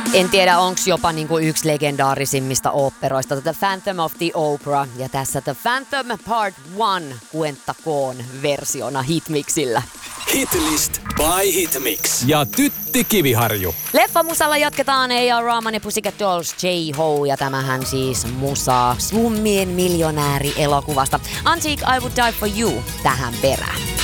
En tiedä, onko jopa niinku yksi legendaarisimmista oopperoista, The Phantom of the Opera. Ja tässä The Phantom Part 1 Kuenttakoon versiona Hitmixillä. Hitlist by Hitmix. Ja Tytti Kiviharju. Leffamusalla jatketaan A.R. Rahman ja Pussycat Dolls J-Ho. Ja tämähän siis musa Slummien miljonääri elokuvasta. Antique I Would Die For You tähän perään.